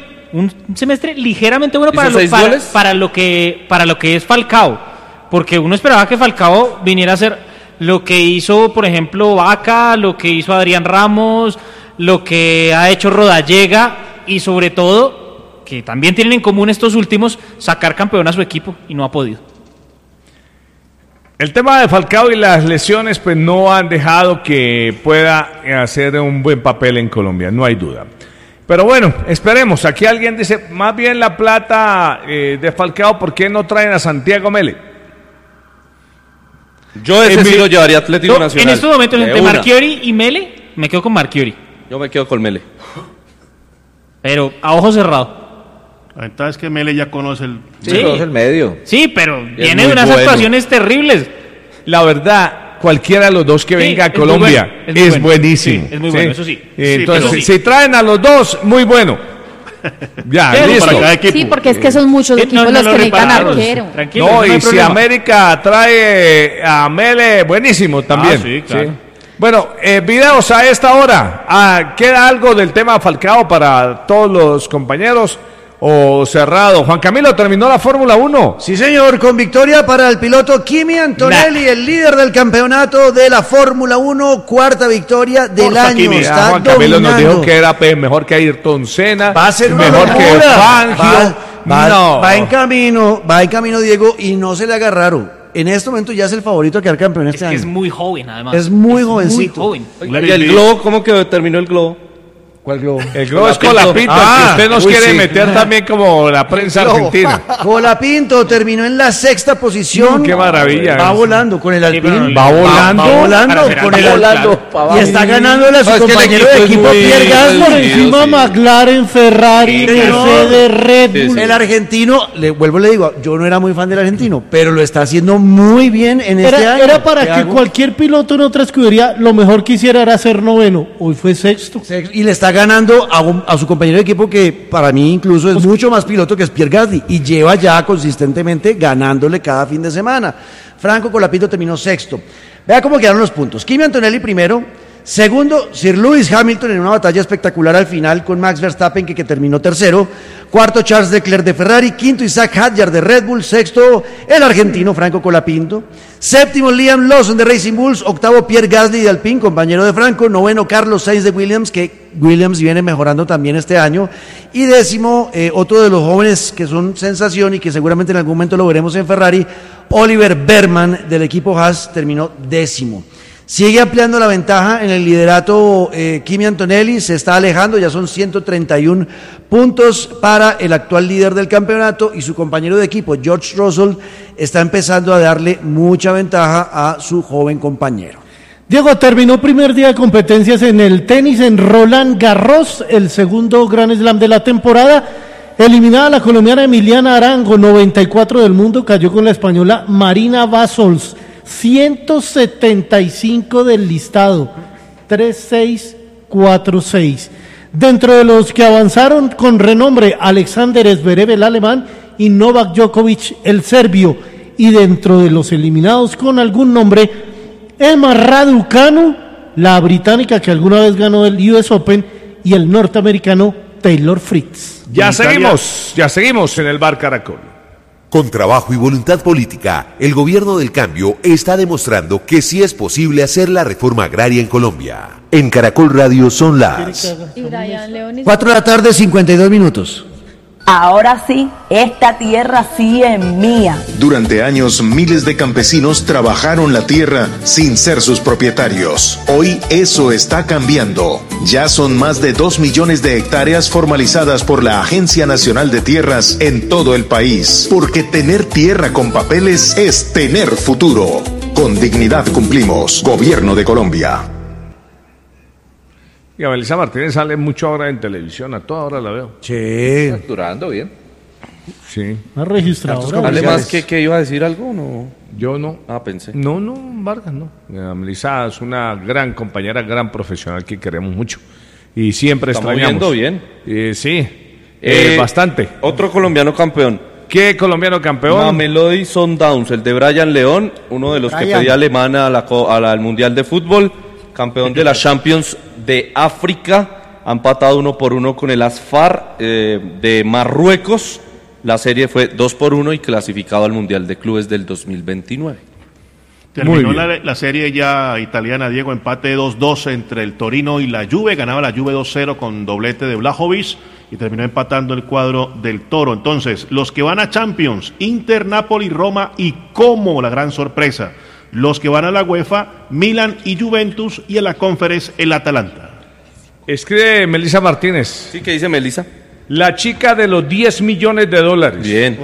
para lo que es Falcao, porque uno esperaba que Falcao viniera a hacer lo que hizo, por ejemplo, Vaca, lo que hizo Adrián Ramos, lo que ha hecho Rodallega, y sobre todo, que también tienen en común estos últimos, sacar campeón a su equipo, y no ha podido. El tema de Falcao y las lesiones pues no han dejado que pueda hacer un buen papel en Colombia, no hay duda. Pero bueno, esperemos. Aquí alguien dice, más bien la plata de Falcao, ¿por qué no traen a Santiago Mele? Yo sí lo llevaría a Atlético Nacional. En estos momentos, entre Marchiori y Mele, me quedo con Marchiori. Yo me quedo con Mele. Pero a ojo cerrado. La ventaja es que Mele ya conoce el medio. Sí, pero viene de unas actuaciones terribles. La verdad, cualquiera de los dos que venga a Colombia es buenísimo. Sí, es muy bueno, eso sí. Entonces, si traen a los dos, muy bueno. Ya, listo. Para cada equipo. Sí, porque es que son muchos equipos los que necesitan arquero. No, y si América trae a Mele, buenísimo también. Sí, claro. Sí. Bueno, videos a esta hora. ¿Queda algo del tema Falcao para todos los compañeros o cerrado? Juan Camilo, ¿terminó la Fórmula 1? Sí, señor, con victoria para el piloto Kimi Antonelli, el líder del campeonato de la Fórmula 1, cuarta victoria del año. Está Juan Camilo nos dijo que era mejor que Ayrton Senna, va a ser mejor que Fangio. Va en camino, Diego, y no se le haga raro. En este momento ya es el favorito a quedar campeón este año. Es muy joven, además. Es muy jovencito. Muy joven. ¿Y el globo? ¿Cómo que terminó el globo? ¿Cuál globo? El globo es Colapinto, que usted nos quiere meter también como la prensa argentina. Colapinto terminó en la sexta posición. Qué maravilla. Va volando con el Alpine. Va volando con el Alpine. Y está ganándole a su compañero de equipo Pierre Gasly. Por encima McLaren, Ferrari, Mercedes, Red Bull. El argentino, le digo, yo no era muy fan del argentino, pero lo está haciendo muy bien en este año. Era para que cualquier piloto en otra escudería lo mejor que hiciera era ser noveno. Hoy fue sexto. Y le está ganando a su compañero de equipo, que para mí incluso es mucho más piloto que es Pierre Gasly, y lleva ya consistentemente ganándole cada fin de semana. Franco Colapinto terminó sexto. Vea cómo quedaron los puntos. Kimi Antonelli primero, segundo Sir Lewis Hamilton en una batalla espectacular al final con Max Verstappen que terminó tercero, cuarto Charles Leclerc de Ferrari, quinto Isaac Hadjar de Red Bull, sexto el argentino Franco Colapinto, séptimo Liam Lawson de Racing Bulls, octavo Pierre Gasly de Alpine, compañero de Franco, noveno Carlos Sainz de Williams, que Williams viene mejorando también este año, y décimo otro de los jóvenes que son sensación y que seguramente en algún momento lo veremos en Ferrari, Oliver Berman del equipo Haas, terminó décimo. Sigue ampliando la ventaja en el liderato Kimi Antonelli, se está alejando, ya son 131 puntos para el actual líder del campeonato, y su compañero de equipo, George Russell, está empezando a darle mucha ventaja a su joven compañero. Diego, terminó primer día de competencias en el tenis en Roland Garros, el segundo Grand Slam de la temporada. Eliminada la colombiana Emiliana Arango, 94 del mundo, cayó con la española Marina Bassols, 175 del listado, 3-6, 4-6. Dentro de los que avanzaron con renombre, Alexander Zverev, el alemán, y Novak Djokovic, el serbio. Y dentro de los eliminados con algún nombre, Emma Raducanu, la británica que alguna vez ganó el US Open, y el norteamericano Taylor Fritz. Ya seguimos en el Bar Caracol. Con trabajo y voluntad política, el gobierno del cambio está demostrando que sí es posible hacer la reforma agraria en Colombia. En Caracol Radio son las 4 de la tarde, 52 minutos. Ahora sí, esta tierra sí es mía. Durante años, miles de campesinos trabajaron la tierra sin ser sus propietarios. Hoy eso está cambiando. Ya son más de 2 millones de hectáreas formalizadas por la Agencia Nacional de Tierras en todo el país. Porque tener tierra con papeles es tener futuro. Con dignidad cumplimos. Gobierno de Colombia. Y a Melissa Martínez sale mucho ahora en televisión, a toda hora la veo. Sí. Facturando bien. Sí. ¿Ha registrado? ¿Vale más que iba a decir algo o no? Yo no. Pensé. No, Vargas, no. Melissa es una gran compañera, gran profesional que queremos mucho. Y siempre extrañamos. Estamos viendo bien. Sí, bastante. Otro colombiano campeón. ¿Qué colombiano campeón? Mamelody Sundowns, el de Brian León, uno de los que pedía alemana al Mundial de Fútbol, campeón de la Champions de África, ha empatado 1-1 con el Asfar de Marruecos. La serie fue 2-1 y clasificado al Mundial de Clubes del 2029. Terminó la serie ya italiana, Diego, empate 2-2 entre el Torino y la Juve, ganaba la Juve 2-0 con doblete de Vlahovic y terminó empatando el cuadro del Toro. Entonces, los que van a Champions, Inter, Napoli, Roma y como la gran sorpresa, los que van a la UEFA, Milan y Juventus, y a la Conference, el Atalanta. Escribe Melissa Martínez. Sí, ¿qué dice Melissa? La chica de los $10 millones. Bien.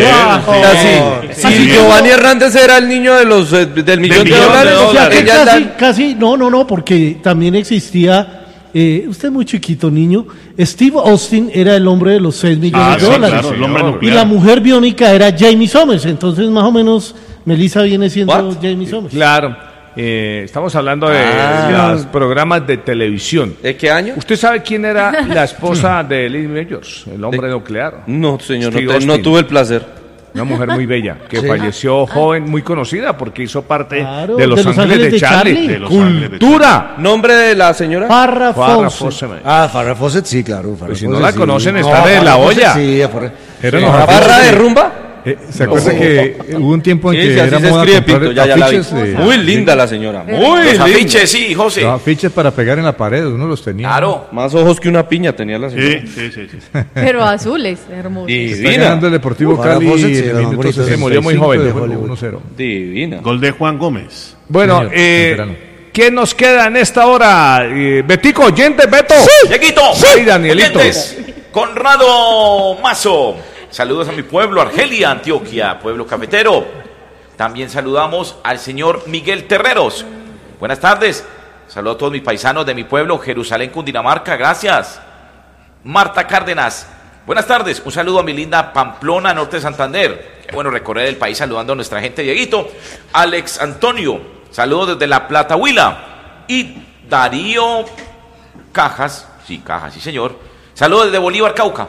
Sí, Giovanni Hernández era el niño de los del millón de dólares. O sea, que casi, no, porque también existía, usted es muy chiquito, niño, Steve Austin era el hombre de los $6 millones. Claro, el hombre nuclear. Y la mujer biónica era Jamie Somers, entonces más o menos Melissa viene siendo Jamie Somers. Claro. Estamos hablando de los programas de televisión. ¿De qué año? ¿Usted sabe quién era la esposa de Lee Majors, el hombre nuclear? No, señor, no tuve el placer. Una mujer muy bella, que falleció joven, muy conocida, porque hizo parte de Los Ángeles de Charlie. ¡Cultura! ¿Nombre de la señora? Farrah Fawcett. Farrah Fawcett, sí, claro. Pues si no la conocen, está de la olla. Sí, ¿Barra de rumba? ¿Se acuerda que hubo un tiempo en que era moda comprar afiches? Muy linda la señora, muy linda. Los afiches, sí, José. Los afiches para pegar en la pared, uno los tenía. Claro. Más ojos que una piña tenía la señora. Sí. Pero azules, hermosos. Está ganando el Deportivo Cali en el minuto 65. Se murió muy joven. 1-0. Divina. Gol de Juan Gómez. Bueno, ¿qué nos queda en esta hora? Betico, oyente, Beto. Sí. Dieguito. Sí, Danielito. Oyentes. Conrado Mazo. Saludos a mi pueblo, Argelia, Antioquia, pueblo cafetero. También saludamos al señor Miguel Terreros. Buenas tardes. Saludos a todos mis paisanos de mi pueblo, Jerusalén, Cundinamarca. Gracias. Marta Cárdenas. Buenas tardes. Un saludo a mi linda Pamplona, norte de Santander. Qué bueno recorrer el país saludando a nuestra gente, Dieguito. Alex Antonio. Saludos desde La Plata, Huila. Y Darío Cajas. Sí, señor. Saludos desde Bolívar, Cauca.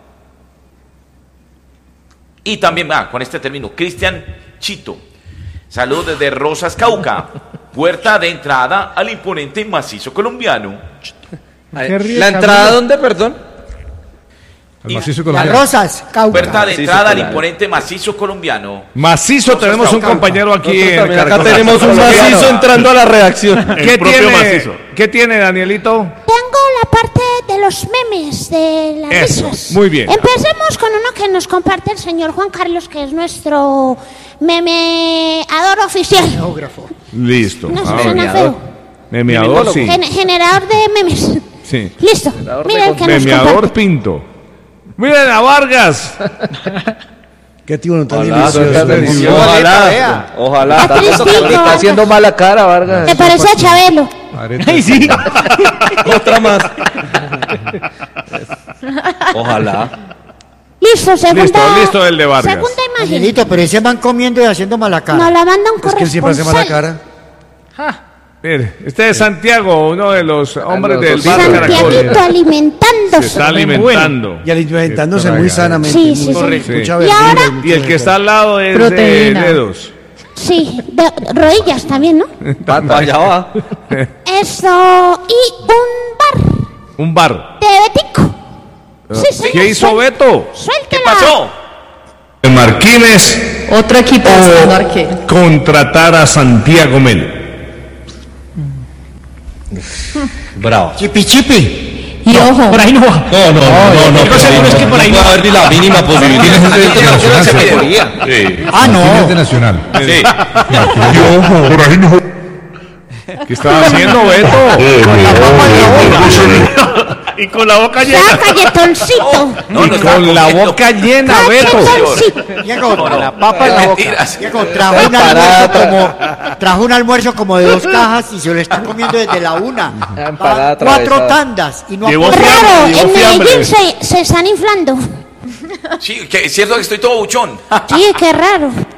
Y también, con este término, Cristian Chito. Saludos desde Rosas, Cauca. Puerta de entrada al imponente macizo colombiano. ¿La entrada dónde, perdón? Al macizo colombiano. Las Rosas, Cauca. Puerta de entrada al imponente macizo colombiano. Macizo, Rosas, tenemos Cauca. un compañero aquí. Acá tenemos un macizo entrando a la redacción. ¿Qué tiene, Danielito? Tengo la parte de los memes de las risas. Muy bien. Empecemos con uno que nos comparte el señor Juan Carlos, que es nuestro memeador oficial. Listo. No suena feo. Memeador, sí. Generador de memes. Sí. Listo. Mira el que nos Memeador comparte. Pinto. Miren a Vargas. Qué tío no tan Ojalá. Está haciendo mala cara, Vargas. Me parece a Chabelo. Ay, sí. Otra más. Ojalá. Listo, segunda. Listo el de Vargas. Segunda imagen. Angelito, pero ese van comiendo y haciendo mala cara. Nos la manda un Es que él siempre hace mala corresponsal. cara. Mire, este es Santiago, uno de los hombres del dos bar Santiaguito Caracol. alimentándose. Se está alimentando. Y alimentándose muy sanamente. Sí, sí, sí. Correcto. Mucha Y verdura ahora- Y el que está al lado es de Proteína. dedos. Sí, de rodillas también, ¿no? Allá va. Eso. Y Un bar. de Betico. Sí, señor. ¿Qué hizo Beto? Suéltela. ¿Qué pasó? Marquines Otro equipo buscando arquero. contratar a Santiago Melo. Bravo. Chipi. Y ojo. Por ahí no va. No. Yo seguro es que por ahí no no va a haber ni la mínima posibilidad. Ah, no. Nacional. Sí. Por ahí no. ¿Qué estaba haciendo Beto? Y con la boca llena. Ya, galletoncito. Y con la boca llena, Beto. Diego, con la papa en la boca. Mentiras. Diego, trajo un almuerzo como de 2 cajas y se lo está comiendo desde la 1. Empanada 4 atravesada. tandas y no Llevó ha fiambre, Raro, llevó en fiambre. Medellín se están inflando. Sí, que es cierto que estoy todo buchón. Sí, qué raro.